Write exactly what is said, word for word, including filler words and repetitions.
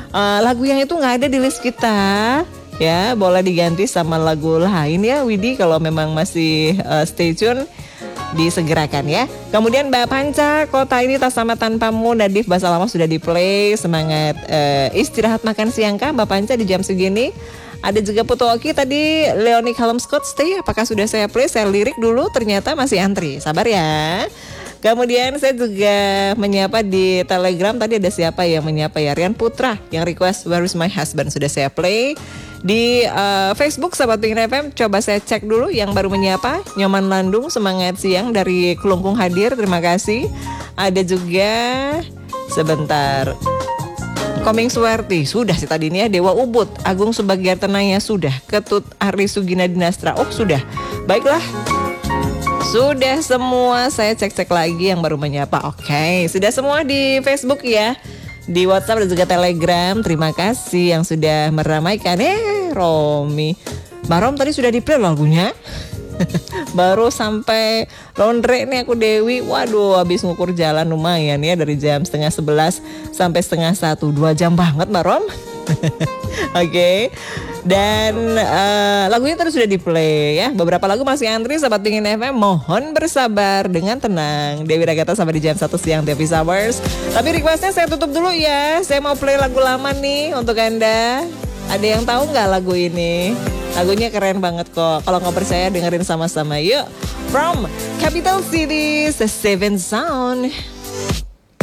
uh, lagu yang itu nggak ada di list kita. Ya, boleh diganti sama lagu lain ya Widi, kalau memang masih uh, stay tune disegerakan ya. Kemudian Mbak Panca, kota ini tak sama tanpamu, Nadif bahasa lama sudah di play. Semangat uh, istirahat makan siang kah Mbak Panca di jam segini. Ada juga Putu Oki tadi, Leonie Callum Scott stay, apakah sudah saya play? Saya lirik dulu, ternyata masih antri, sabar ya. Kemudian saya juga menyapa di Telegram, tadi ada siapa yang menyapa ya, Rian Putra yang request Where is my husband, sudah saya play. Di uh, Facebook Sahabat Pingin F M, coba saya cek dulu yang baru menyapa. Nyoman Landung, semangat siang dari Kelungkung hadir, terima kasih. Ada juga sebentar Koming Suwerti, sudah sih tadi ini ya. Dewa Ubud, Agung Subagyar Tenaya sudah. Ketut Ari Sugina Dinastra, oh sudah. Baiklah, sudah semua, saya cek-cek lagi yang baru menyapa. Oke, sudah semua di Facebook ya, di WhatsApp dan juga Telegram. Terima kasih yang sudah meramaikan. Eh, Romi, Mbak Rom tadi sudah di-play lagunya. Baru sampai laundry nih aku Dewi. Waduh, habis ngukur jalan lumayan ya, dari jam setengah sebelas sampai setengah satu, dua jam banget Mbak Rom. Oke, okay. Dan uh, lagunya tadi sudah di-play ya. Beberapa lagu masih antri Sahabat Pingin F M, mohon bersabar dengan tenang. Dewi Ragata sampai di jam satu siang Devi Hours. Tapi requestnya saya tutup dulu ya. Saya mau play lagu lama nih untuk Anda. Ada yang tahu nggak lagu ini? Lagunya keren banget kok. Kalau nggak percaya dengerin sama-sama yuk. From Capital Cities, The Seven Sound.